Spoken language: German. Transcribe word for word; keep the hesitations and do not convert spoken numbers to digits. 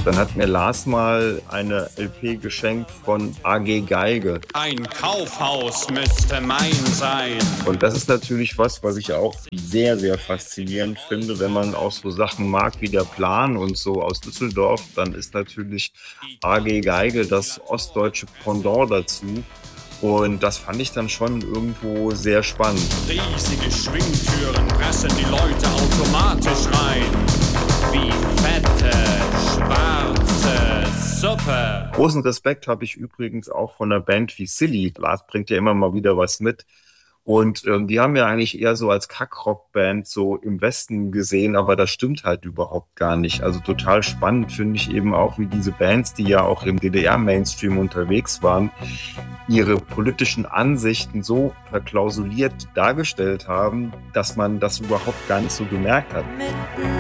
Dann hat mir Lars mal eine L P geschenkt von A G Geige. Ein Kaufhaus müsste mein sein. Und das ist natürlich was, was ich auch sehr, sehr faszinierend finde, wenn man auch so Sachen mag wie der Plan und so aus Düsseldorf, dann ist natürlich A G Geige das ostdeutsche Pendant dazu. Und das fand ich dann schon irgendwo sehr spannend. Riesige Schwingtüren pressen die Leute automatisch rein. Wie fette, schwarze Suppe. Großen Respekt habe ich übrigens auch von einer Band wie Silly. Lars bringt ja immer mal wieder was mit. Und ähm, die haben ja eigentlich eher so als Kackrock-Band so im Westen gesehen, aber das stimmt halt überhaupt gar nicht. Also total spannend finde ich eben auch, wie diese Bands, die ja auch im D D R-Mainstream unterwegs waren, ihre politischen Ansichten so verklausuliert dargestellt haben, dass man das überhaupt gar nicht so gemerkt hat.